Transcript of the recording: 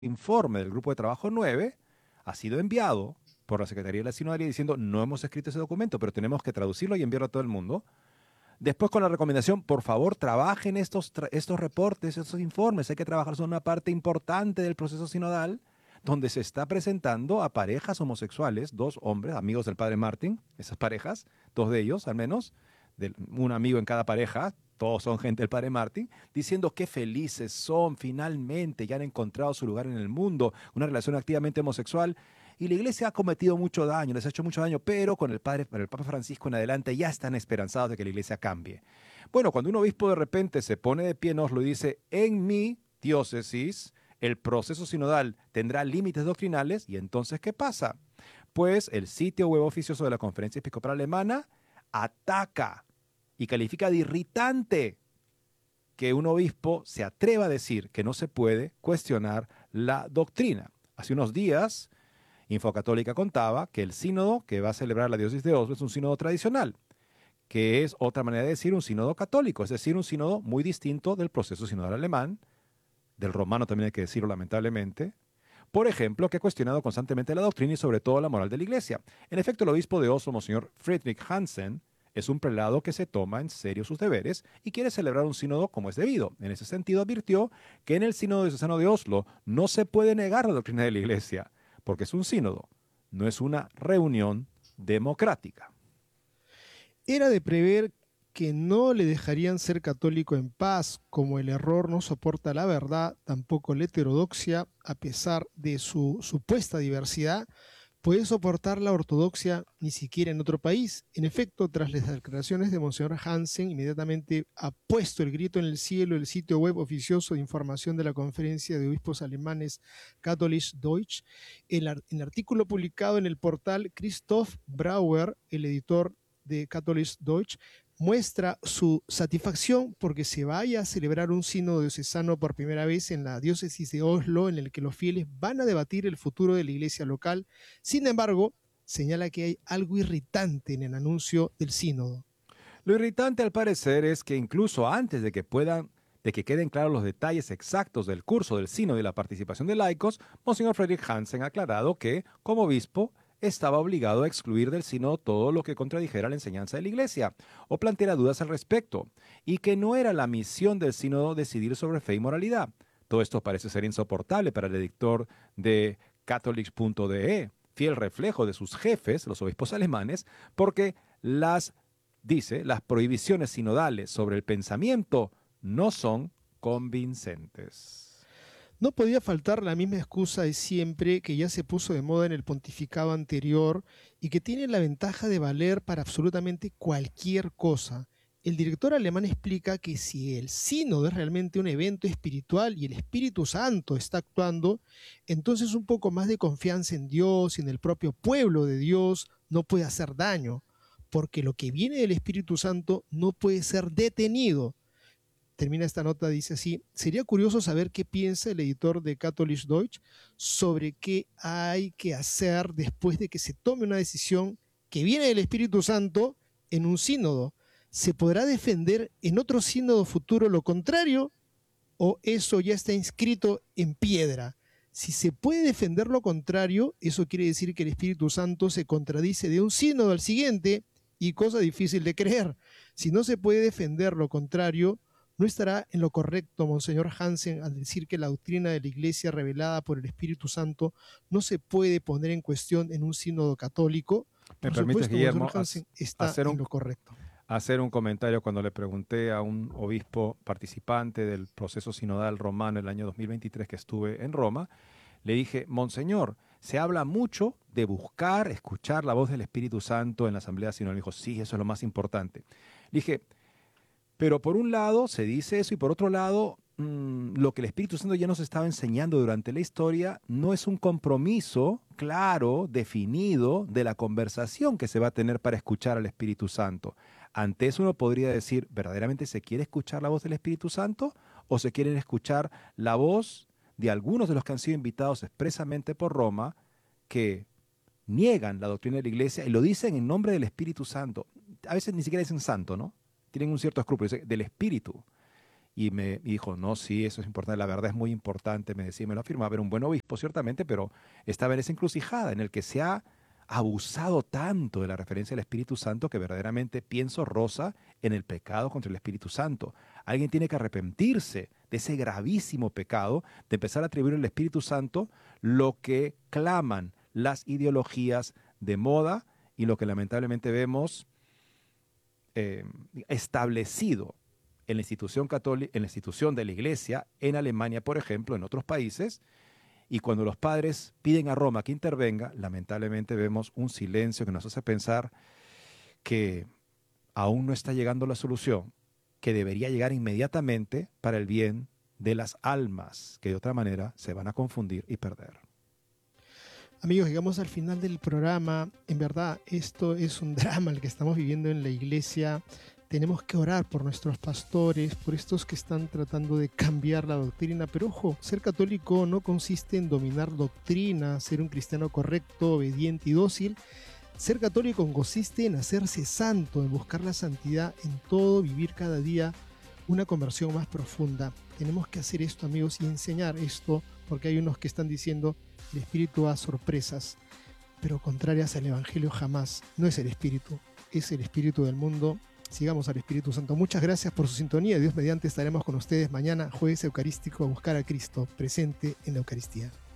informe del Grupo de Trabajo 9 ha sido enviado por la Secretaría de la Sinodalía diciendo no hemos escrito ese documento, pero tenemos que traducirlo y enviarlo a todo el mundo. Después con la recomendación, por favor, trabajen estos reportes, estos informes. Hay que trabajar, son una parte importante del proceso sinodal, donde se está presentando a parejas homosexuales, dos hombres, amigos del padre Martín, esas parejas, dos de ellos al menos, un amigo en cada pareja, todos son gente del padre Martín, diciendo qué felices son finalmente, ya han encontrado su lugar en el mundo, una relación activamente homosexual. Y la iglesia ha cometido mucho daño, les ha hecho mucho daño, pero con el Papa Francisco en adelante ya están esperanzados de que la iglesia cambie. Bueno, cuando un obispo de repente se pone de pie, nos lo dice, en mi diócesis, el proceso sinodal tendrá límites doctrinales, y entonces, ¿qué pasa? Pues el sitio web oficioso de la Conferencia Episcopal Alemana ataca y califica de irritante que un obispo se atreva a decir que no se puede cuestionar la doctrina. Hace unos días, Infocatólica contaba que el sínodo que va a celebrar la diócesis de Oslo es un sínodo tradicional, que es otra manera de decir un sínodo católico, es decir, un sínodo muy distinto del proceso sinodal alemán, del romano también hay que decirlo lamentablemente, por ejemplo, que ha cuestionado constantemente la doctrina y sobre todo la moral de la Iglesia. En efecto, el obispo de Oslo, Monseñor Friedrich Hansen, es un prelado que se toma en serio sus deberes y quiere celebrar un sínodo como es debido. En ese sentido, advirtió que en el sínodo diocesano de Oslo no se puede negar la doctrina de la Iglesia, porque es un sínodo, no es una reunión democrática. Era de prever que no le dejarían ser católico en paz, como el error no soporta la verdad, tampoco la heterodoxia, a pesar de su supuesta diversidad, puede soportar la ortodoxia ni siquiera en otro país. En efecto, tras las declaraciones de Monseñor Hansen, inmediatamente ha puesto el grito en el cielo el sitio web oficioso de información de la Conferencia de Obispos Alemanes Katholisch Deutsch. El artículo publicado en el portal Christoph Brauer, el editor de Katholisch Deutsch, muestra su satisfacción porque se vaya a celebrar un sínodo diocesano por primera vez en la diócesis de Oslo, en el que los fieles van a debatir el futuro de la iglesia local. Sin embargo, señala que hay algo irritante en el anuncio del sínodo. Lo irritante al parecer es que incluso antes de que queden claros los detalles exactos del curso del sínodo y la participación de laicos, Monseñor Friedrich Hansen ha aclarado que, como obispo, estaba obligado a excluir del sínodo todo lo que contradijera la enseñanza de la Iglesia o planteara dudas al respecto, y que no era la misión del sínodo decidir sobre fe y moralidad. Todo esto parece ser insoportable para el editor de Catholics.de, fiel reflejo de sus jefes, los obispos alemanes, porque las prohibiciones sinodales sobre el pensamiento no son convincentes. No podía faltar la misma excusa de siempre que ya se puso de moda en el pontificado anterior y que tiene la ventaja de valer para absolutamente cualquier cosa. El director alemán explica que si el sínodo es realmente un evento espiritual y el Espíritu Santo está actuando, entonces un poco más de confianza en Dios y en el propio pueblo de Dios no puede hacer daño, porque lo que viene del Espíritu Santo no puede ser detenido. Termina esta nota, dice así: sería curioso saber qué piensa el editor de Katholisch Deutsch sobre qué hay que hacer después de que se tome una decisión que viene del Espíritu Santo en un sínodo. ¿Se podrá defender en otro sínodo futuro lo contrario o eso ya está inscrito en piedra? Si se puede defender lo contrario, eso quiere decir que el Espíritu Santo se contradice de un sínodo al siguiente, y cosa difícil de creer. Si no se puede defender lo contrario, ¿no estará en lo correcto Monseñor Hansen al decir que la doctrina de la Iglesia revelada por el Espíritu Santo no se puede poner en cuestión en un sínodo católico? ¿Me Por permites, supuesto, Monseñor Guillermo, Hansen está en lo correcto. hacer un comentario cuando le pregunté a un obispo participante del proceso sinodal romano el año 2023 que estuve en Roma? Le dije, Monseñor, se habla mucho de buscar, escuchar la voz del Espíritu Santo en la Asamblea Sinodal. Me dijo, sí, eso es lo más importante. Le dije, pero por un lado se dice eso y por otro lado, lo que el Espíritu Santo ya nos estaba enseñando durante la historia no es un compromiso claro, definido de la conversación que se va a tener para escuchar al Espíritu Santo. Ante eso uno podría decir, ¿verdaderamente se quiere escuchar la voz del Espíritu Santo o se quiere escuchar la voz de algunos de los que han sido invitados expresamente por Roma que niegan la doctrina de la Iglesia y lo dicen en nombre del Espíritu Santo? A veces ni siquiera dicen santo, ¿no? Tienen un cierto escrúpulo, del Espíritu. Y dijo, no, sí, eso es importante, la verdad es muy importante, me decía, me lo afirmaba, era un buen obispo, ciertamente, pero estaba en esa encrucijada en el que se ha abusado tanto de la referencia al Espíritu Santo que verdaderamente pienso, Rosa, en el pecado contra el Espíritu Santo. Alguien tiene que arrepentirse de ese gravísimo pecado de empezar a atribuir al Espíritu Santo lo que claman las ideologías de moda y lo que lamentablemente vemos eh, establecido en la institución católica, en la institución de la Iglesia, en Alemania, por ejemplo, en otros países, y cuando los padres piden a Roma que intervenga, lamentablemente vemos un silencio que nos hace pensar que aún no está llegando la solución, que debería llegar inmediatamente para el bien de las almas, que de otra manera se van a confundir y perder. Amigos, llegamos al final del programa. En verdad, esto es un drama el que estamos viviendo en la iglesia. Tenemos que orar por nuestros pastores, por estos que están tratando de cambiar la doctrina. Pero ojo, ser católico no consiste en dominar doctrina, ser un cristiano correcto, obediente y dócil. Ser católico consiste en hacerse santo, en buscar la santidad en todo, vivir cada día una conversión más profunda. Tenemos que hacer esto, amigos, y enseñar esto, porque hay unos que están diciendo el Espíritu da sorpresas, pero contrarias al Evangelio jamás. No es el Espíritu, es el Espíritu del mundo. Sigamos al Espíritu Santo. Muchas gracias por su sintonía. Dios mediante estaremos con ustedes mañana, jueves eucarístico, a buscar a Cristo presente en la Eucaristía.